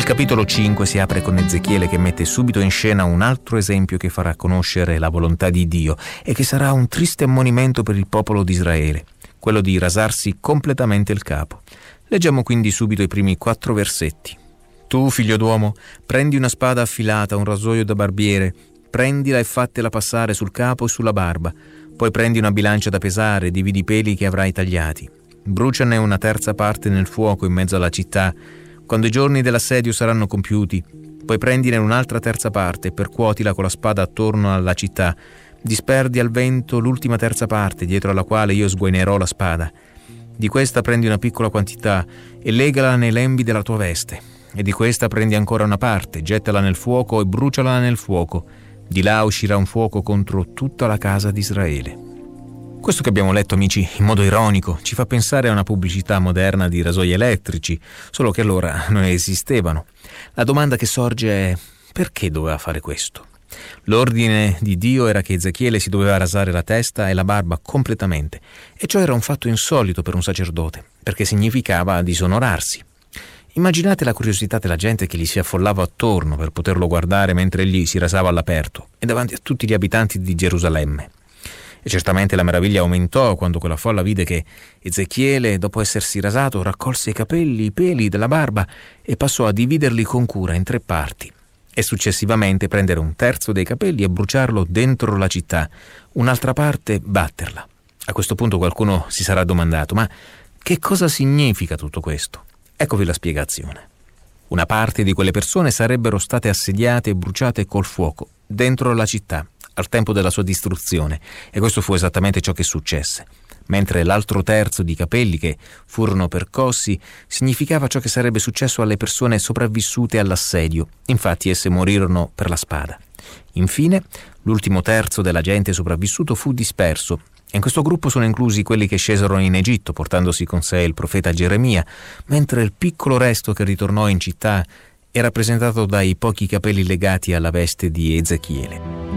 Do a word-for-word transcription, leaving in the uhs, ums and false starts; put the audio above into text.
capitolo cinque si apre con Ezechiele che mette subito in scena un altro esempio che farà conoscere la volontà di Dio e che sarà un triste ammonimento per il popolo di Israele, quello di rasarsi completamente il capo. Leggiamo quindi subito i primi quattro versetti. Tu, figlio d'uomo, prendi una spada affilata, un rasoio da barbiere, prendila e fattela passare sul capo e sulla barba. Poi prendi una bilancia da pesare e dividi i peli che avrai tagliati. Bruciane una terza parte nel fuoco in mezzo alla città, quando i giorni dell'assedio saranno compiuti. Poi prendine un'altra terza parte e percuotila con la spada attorno alla città. Disperdi al vento l'ultima terza parte, dietro alla quale io sguainerò la spada. Di questa prendi una piccola quantità e legala nei lembi della tua veste. E di questa prendi ancora una parte, gettala nel fuoco e bruciala nel fuoco. Di là uscirà un fuoco contro tutta la casa di Israele. Questo che abbiamo letto, amici, in modo ironico, ci fa pensare a una pubblicità moderna di rasoi elettrici, solo che allora non esistevano. La domanda che sorge è: perché doveva fare questo? L'ordine di Dio era che Ezechiele si doveva rasare la testa e la barba completamente, e ciò era un fatto insolito per un sacerdote, perché significava disonorarsi. Immaginate la curiosità della gente che gli si affollava attorno per poterlo guardare mentre egli si rasava all'aperto e davanti a tutti gli abitanti di Gerusalemme. E certamente la meraviglia aumentò quando quella folla vide che Ezechiele, dopo essersi rasato, raccolse i capelli, i peli della barba e passò a dividerli con cura in tre parti e successivamente prendere un terzo dei capelli e bruciarlo dentro la città, un'altra parte batterla. A questo punto qualcuno si sarà domandato: ma che cosa significa tutto questo? Eccovi la spiegazione. Una parte di quelle persone sarebbero state assediate e bruciate col fuoco dentro la città al tempo della sua distruzione, e questo fu esattamente ciò che successe, mentre l'altro terzo di capelli che furono percossi significava ciò che sarebbe successo alle persone sopravvissute all'assedio. Infatti esse morirono per la spada. Infine, l'ultimo terzo della gente sopravvissuto fu disperso. In questo gruppo sono inclusi quelli che scesero in Egitto portandosi con sé il profeta Geremia, mentre il piccolo resto che ritornò in città è rappresentato dai pochi capelli legati alla veste di Ezechiele.